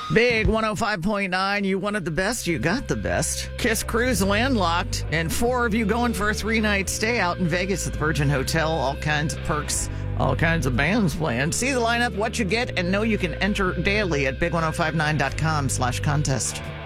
Big 105.9, you wanted the best, you got the best. Kiss Cruise landlocked, and 4 of you going for a 3-night stay out in Vegas at the Virgin Hotel. All kinds of perks, all kinds of bands playing. See the lineup, what you get, and know you can enter daily at big1059.com/contest.